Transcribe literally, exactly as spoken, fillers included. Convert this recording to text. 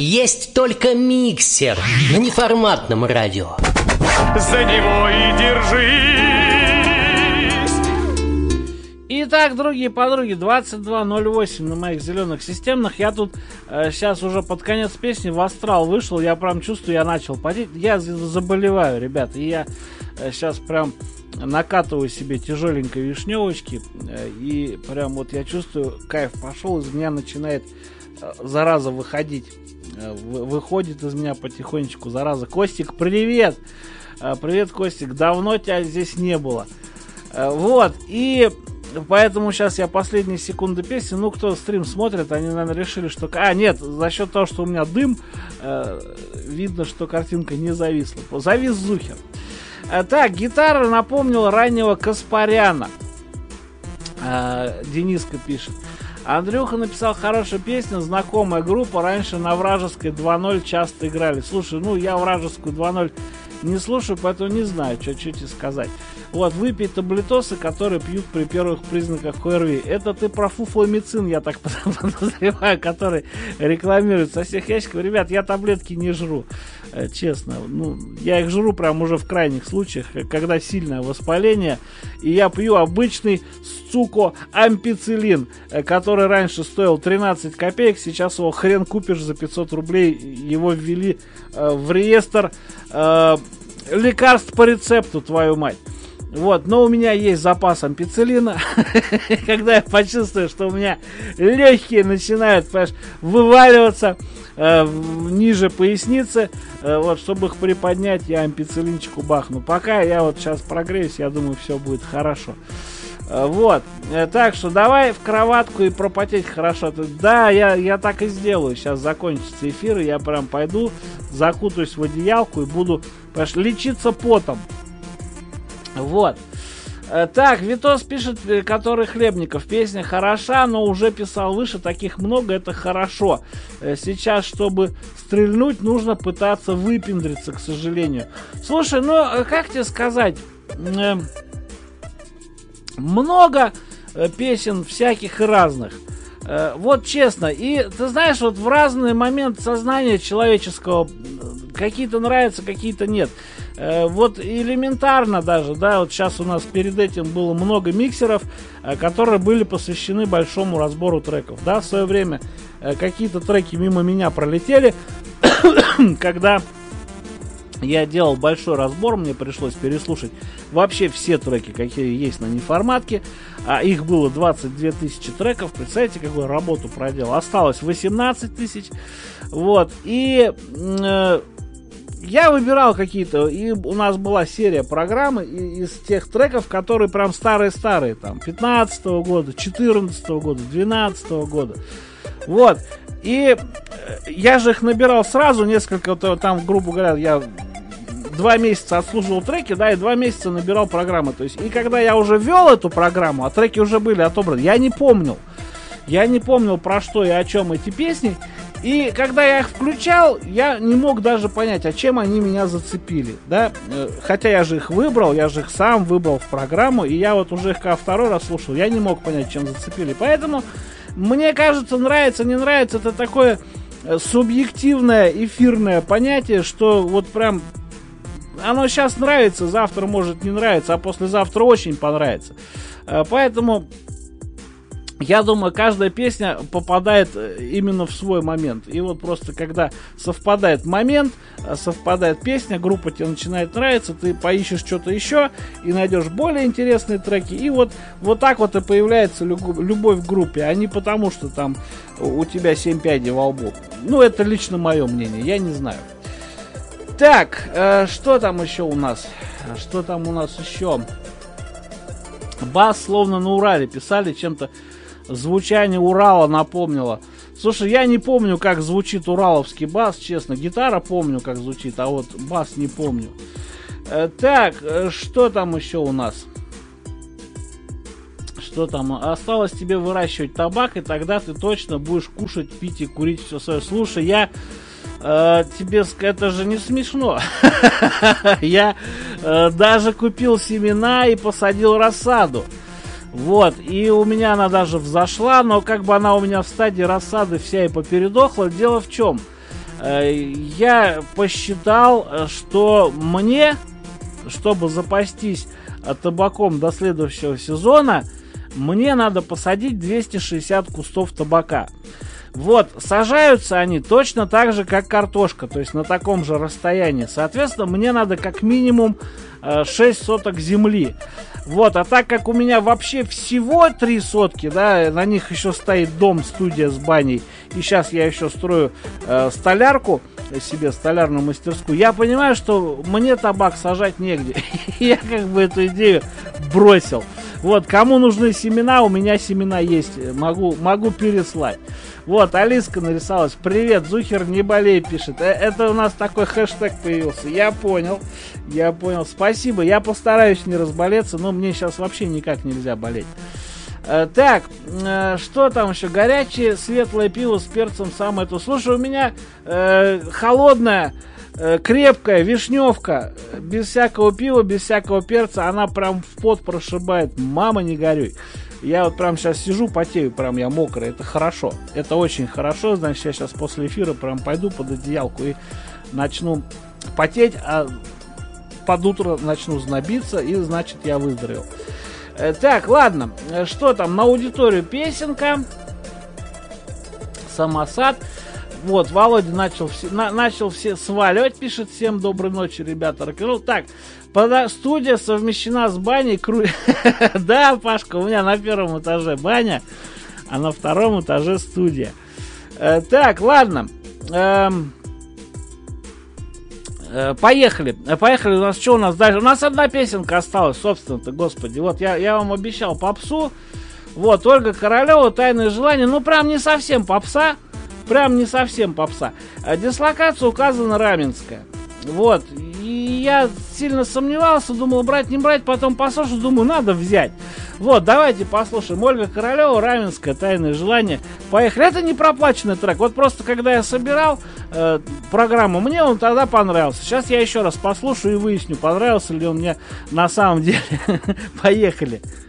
Есть только миксер на неформатном радио. За него и держись. Итак, другие подруги, двадцать два ноль восемь на моих зеленых системных. Я тут э, сейчас уже под конец песни в астрал вышел. Я прям чувствую, я начал потеть. Я заболеваю, ребята. И я э, сейчас прям накатываю себе тяжеленькой вишневочки. Э, и прям вот я чувствую, кайф пошел. Из меня начинает э, зараза выходить. Э, выходит из меня потихонечку зараза. Костик, привет! Э, привет, Костик. Давно тебя здесь не было. Э, вот. И... Поэтому сейчас я последние секунды песни. Ну, кто стрим смотрит, они, наверное, решили, что... А, нет, за счет того, что у меня дым, э, видно, что картинка не зависла. Завис Зухер. Э, так, гитара напомнила раннего Каспаряна. Э, Дениска пишет. Андрюха написал хорошую песню, знакомая группа. Раньше на Вражеской два ноль часто играли. Слушай, ну, я Вражескую два ноль не слушаю, поэтому не знаю, что тебе сказать. Вот, выпей таблетосы, которые пьют при первых признаках ОРВИ. Это ты про фуфломицин, я так подозреваю, который рекламирует со всех ящиков. Ребят, я таблетки не жру, честно. Ну, я их жру прям уже в крайних случаях, когда сильное воспаление. И я пью обычный суко ампицилин, который раньше стоил тринадцать копеек. Сейчас его хрен купишь за пятьсот рублей. Его ввели э, в реестр э, лекарств по рецепту, твою мать. Вот, но у меня есть запас ампицилина. Когда я почувствую, что у меня легкие начинают, понимаешь, вываливаться э, ниже поясницы, э, вот, чтобы их приподнять, я ампицилинчику бахну. Пока я вот сейчас прогреюсь, я думаю, все будет хорошо. Э, вот, э, так что давай в кроватку и пропотеть хорошо. Да, я, я так и сделаю. Сейчас закончится эфир, и я прям пойду, закутаюсь в одеялку и буду, понимаешь, лечиться потом. Вот. Так, Витос пишет, который Хлебников. Песня хороша, но уже писал выше, таких много, это хорошо. Сейчас, чтобы стрельнуть, нужно пытаться выпендриться, к сожалению. Слушай, ну, как тебе сказать? Много песен всяких и разных. Вот честно. И ты знаешь, вот в разный момент сознания человеческого какие-то нравятся, какие-то нет. Вот элементарно даже, да, вот сейчас у нас перед этим было много миксеров, которые были посвящены большому разбору треков, да, в свое время какие-то треки мимо меня пролетели, когда я делал большой разбор, мне пришлось переслушать вообще все треки, какие есть на неформатке, а их было двадцать две тысячи треков, представляете, какую работу проделал, осталось восемнадцать тысяч, вот, и... Э, я выбирал какие-то, и у нас была серия программы из тех треков, которые прям старые-старые, там, пятнадцатого года, четырнадцатого года, двенадцатого года. Вот. И я же их набирал сразу, несколько, там, грубо говоря, я два месяца отслуживал треки, да, и два месяца набирал программы. То есть, и когда я уже вел эту программу, а треки уже были отобраны, я не помнил. Я не помнил, про что и о чем эти песни. И когда я их включал, я не мог даже понять, а чем они меня зацепили, да, хотя я же их выбрал, я же их сам выбрал в программу, и я вот уже их когда второй раз слушал, я не мог понять, чем зацепили, поэтому, мне кажется, нравится, не нравится, это такое субъективное, эфирное понятие, что вот прям, оно сейчас нравится, завтра может не нравиться, а послезавтра очень понравится, поэтому... Я думаю, каждая песня попадает именно в свой момент. И вот просто когда совпадает момент, совпадает песня, группа тебе начинает нравиться, ты поищешь что-то еще и найдешь более интересные треки. И вот, вот так вот и появляется любовь к группе, а не потому, что там у тебя семь пядей во лбу. Ну, это лично мое мнение, я не знаю. Так, э, что там еще у нас? Что там у нас еще? Бас словно на Урале писали, чем-то звучание Урала напомнило. Слушай, я не помню, как звучит ураловский бас, честно. Гитара помню, как звучит, а вот бас не помню. Э, так, э, что там еще у нас? Что там? Осталось тебе выращивать табак, и тогда ты точно будешь кушать, пить и курить все свое. Слушай, я... Э, тебе это же не смешно. Я э, даже купил семена и посадил рассаду. Вот, и у меня она даже взошла, но как бы она у меня в стадии рассады вся и попередохла. Дело в чем? Э, я посчитал, что мне, чтобы запастись табаком до следующего сезона, мне надо посадить двести шестьдесят кустов табака. Вот, сажаются они точно так же, как картошка, то есть на таком же расстоянии. Соответственно, мне надо как минимум э, шесть соток земли. Вот, а так как у меня вообще всего три сотки, да, на них еще стоит дом, студия с баней, и сейчас я еще строю э, столярку, себе столярную мастерскую, я понимаю, что мне табак сажать негде. Я как бы эту идею бросил. Вот, кому нужны семена, у меня семена есть, могу, могу переслать. Вот, Алиска нарисовалась. Привет, Зухер, не болей, пишет. Это у нас такой хэштег появился. Я понял, я понял. Спасибо, я постараюсь не разболеться, но мне сейчас вообще никак нельзя болеть. Так, что там еще? Горячее светлое пиво с перцем самое то. Слушай, у меня э, холодная, э, крепкая вишневка, без всякого пива, без всякого перца, она прям в пот прошибает. Мама, не горюй. Я вот прям сейчас сижу, потею, прям я мокрый. Это хорошо, это очень хорошо. Значит, я сейчас после эфира прям пойду под одеялку и начну потеть, а под утро начну знобиться, и значит я выздоровел. Так, ладно, что там, на аудиторию песенка, Самосад. Вот, Володя начал все, на, начал все сваливать, пишет. Всем доброй ночи, ребята, рок-н-ролл. Так, пода- студия совмещена с баней. Кру... Да, Пашка, у меня на первом этаже баня, а на втором этаже студия. Э, так, ладно. Эм... Поехали, поехали, у нас что у нас дальше? У нас одна песенка осталась, собственно-то, господи. Вот я, я вам обещал попсу. Вот, Ольга Королева, «Тайное желание». Ну, прям не совсем попса. Прям не совсем попса. Дислокация указана Раменская. Вот, и я сильно сомневался, думал, брать, не брать, потом послушал, думаю, надо взять. Вот, давайте послушаем. Ольга Королева, Раменская, «Тайное желание». Поехали. Это не проплаченный трек. Вот просто когда я собирал э, программу, мне он тогда понравился. Сейчас я еще раз послушаю и выясню, понравился ли он мне на самом деле. Поехали.